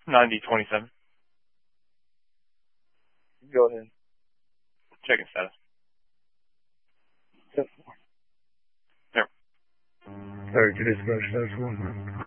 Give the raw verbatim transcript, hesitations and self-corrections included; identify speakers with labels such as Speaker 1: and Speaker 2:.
Speaker 1: ninety twenty-seven.
Speaker 2: Go ahead.
Speaker 1: Checking status.
Speaker 2: Yep.
Speaker 1: Yep.
Speaker 2: Sorry, to dispatch, that's one.